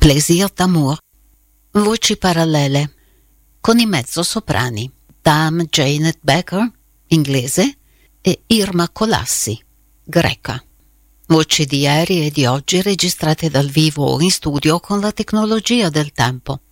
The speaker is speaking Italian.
Plaisir d'amour. Voci parallele con i mezzosoprani Dame Janet Becker, inglese, e Irma Colassi, greca. Voci di ieri e di oggi registrate dal vivo o in studio con la tecnologia del tempo.